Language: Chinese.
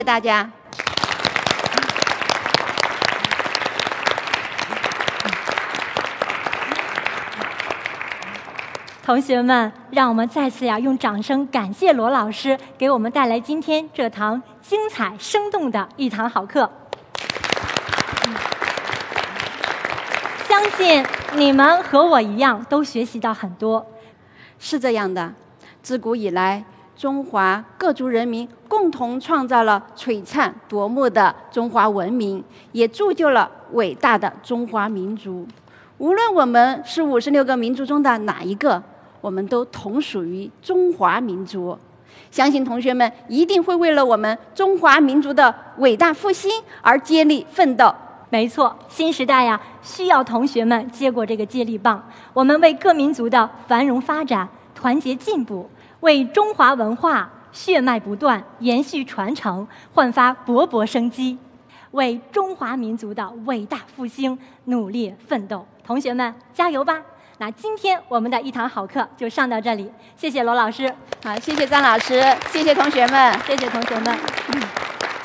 大家。 同学们，让我们再次用掌声感谢罗老师给我们带来今天这堂精彩生动的一堂好课。相信你们和我一样都学习到很多。 是这样的，自古以来，中华各族人民共同创造了璀璨夺目的中华文明，也铸就了伟大的中华民族。无论我们是56个民族中的哪一个，我们都同属于中华民族。相信同学们一定会为了我们中华民族的伟大复兴而接力奋斗。 没错，新时代需要同学们接过这个接力棒，我们为各民族的繁荣发展、团结进步，为中华文化血脉不断、延续传承焕发勃勃生机，为中华民族的伟大复兴努力奋斗。同学们加油吧！那今天我们的一堂好课就上到这里，谢谢罗老师。 好，谢谢张老师，谢谢同学们， 谢谢同学们。